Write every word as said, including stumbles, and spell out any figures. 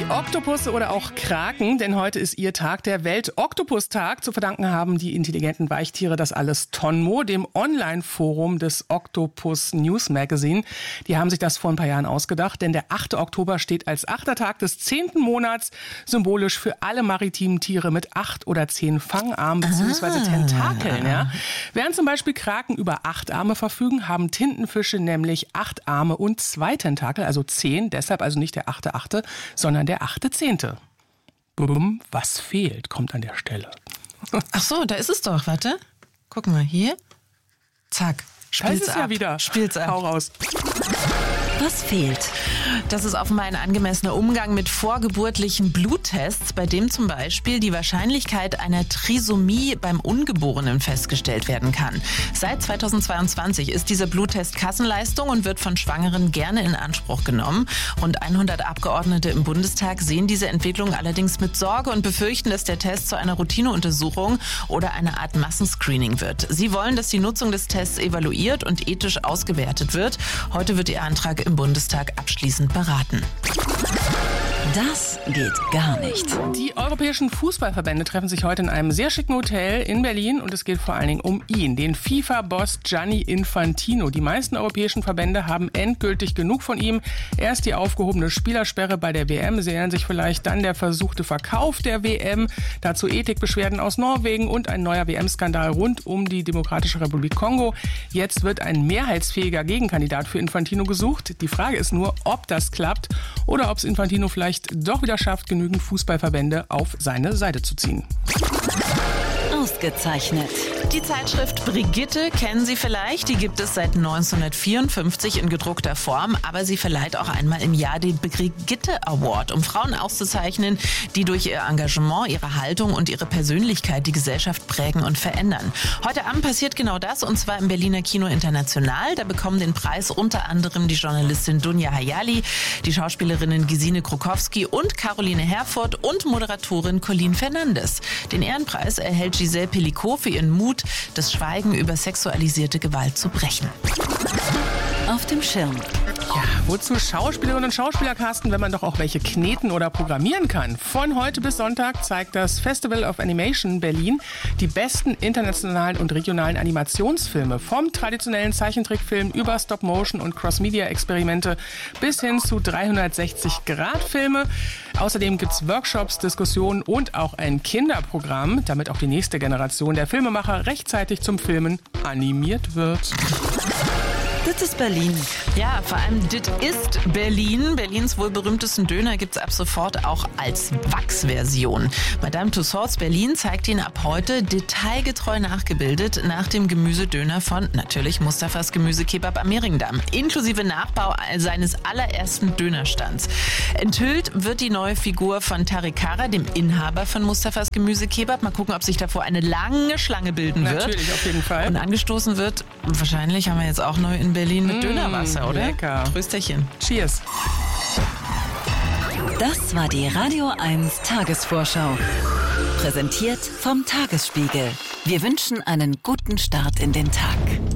Die Oktopusse oder auch Kraken, denn heute ist ihr Tag, der Welt-Oktopus-Tag. Zu verdanken haben die intelligenten Weichtiere das alles Tonmo, dem Online-Forum des Octopus News Magazine. Die haben sich das vor ein paar Jahren ausgedacht, denn der achte Oktober steht als achter Tag des zehnten Monats symbolisch für alle maritimen Tiere mit acht oder zehn Fangarmen bzw. Tentakeln. Ja. Während zum Beispiel Kraken über acht Arme verfügen, haben Tintenfische nämlich acht Arme und zwei Tentakel, also zehn, deshalb also nicht der achte Achte, sondern der achte Zehnte. Bumm, was fehlt, kommt an der Stelle. Ach so, da ist es doch, warte. Guck mal, hier. Zack, spiel's da ist es ab. ja wieder. Spiel's ab. Hau raus. Was fehlt? Das ist offenbar ein angemessener Umgang mit vorgeburtlichen Bluttests, bei dem zum Beispiel die Wahrscheinlichkeit einer Trisomie beim Ungeborenen festgestellt werden kann. Seit zweitausendzweiundzwanzig ist dieser Bluttest Kassenleistung und wird von Schwangeren gerne in Anspruch genommen. Rund hundert Abgeordnete im Bundestag sehen diese Entwicklung allerdings mit Sorge und befürchten, dass der Test zu einer Routineuntersuchung oder einer Art Massenscreening wird. Sie wollen, dass die Nutzung des Tests evaluiert und ethisch ausgewertet wird. Heute wird ihr Antrag im Bundestag abschließend beraten. Das geht gar nicht. Die europäischen Fußballverbände treffen sich heute in einem sehr schicken Hotel in Berlin und es geht vor allen Dingen um ihn, den FIFA-Boss Gianni Infantino. Die meisten europäischen Verbände haben endgültig genug von ihm. Erst die aufgehobene Spielersperre bei der W M, sie erinnern sich vielleicht, dann der versuchte Verkauf der W M, dazu Ethikbeschwerden aus Norwegen und ein neuer W M-Skandal rund um die Demokratische Republik Kongo. Jetzt wird ein mehrheitsfähiger Gegenkandidat für Infantino gesucht. Die Frage ist nur, ob das klappt oder ob es Infantino vielleicht doch wieder schafft, genügend Fußballverbände auf seine Seite zu ziehen. Ausgezeichnet. Die Zeitschrift Brigitte kennen Sie vielleicht. Die gibt es seit neunzehnhundertvierundfünfzig in gedruckter Form. Aber sie verleiht auch einmal im Jahr den Brigitte Award, um Frauen auszuzeichnen, die durch ihr Engagement, ihre Haltung und ihre Persönlichkeit die Gesellschaft prägen und verändern. Heute Abend passiert genau das, und zwar im Berliner Kino International. Da bekommen den Preis unter anderem die Journalistin Dunja Hayali, die Schauspielerinnen Gesine Krokowski und Caroline Herfurth und Moderatorin Colleen Fernandes. Den Ehrenpreis erhält Giselle Pellicot für ihren Mut, das Schweigen über sexualisierte Gewalt zu brechen. Auf dem Schirm. Ja, wozu Schauspielerinnen und Schauspieler casten, wenn man doch auch welche kneten oder programmieren kann? Von heute bis Sonntag zeigt das Festival of Animation Berlin die besten internationalen und regionalen Animationsfilme. Vom traditionellen Zeichentrickfilm über Stop-Motion und Cross-Media-Experimente bis hin zu dreihundertsechzig Grad Filme. Außerdem gibt's Workshops, Diskussionen und auch ein Kinderprogramm, damit auch die nächste Generation der Filmemacher rechtzeitig zum Filmen animiert wird. Das ist Berlin. Ja, vor allem dit ist Berlin. Berlins wohl berühmtesten Döner gibt's ab sofort auch als Wachsversion. Madame Tussauds Berlin zeigt ihn ab heute detailgetreu nachgebildet nach dem Gemüsedöner von natürlich Mustafas Gemüsekebab am Mehringdamm, inklusive Nachbau seines allerersten Dönerstands. Enthüllt wird die neue Figur von Tariq Kara, dem Inhaber von Mustafas Gemüsekebab. Mal gucken, ob sich davor eine lange Schlange bilden wird. Natürlich, auf jeden Fall. Und angestoßen wird, wahrscheinlich haben wir jetzt auch neu in Berlin mit mmh, Dönerwasser, oder? Lecker. Trösterchen. Cheers. Das war die Radio eins Tagesvorschau. Präsentiert vom Tagesspiegel. Wir wünschen einen guten Start in den Tag.